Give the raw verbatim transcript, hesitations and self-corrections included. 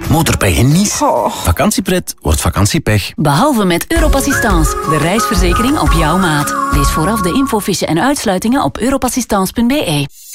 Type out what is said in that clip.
Motorpech en Nice. Oh. Vakantiepret wordt vakantiepech. Behalve met Europassistance, de reisverzekering op jouw maat. Lees vooraf de infofiche en uitsluitingen op europassistance punt be.